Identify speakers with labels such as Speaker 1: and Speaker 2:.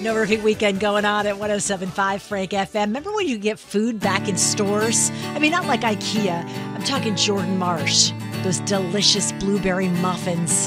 Speaker 1: No Repeat Weekend going on at 107.5 Frank FM. Remember when you get food back in stores? I mean, not like IKEA. I'm talking Jordan Marsh. Those delicious blueberry muffins.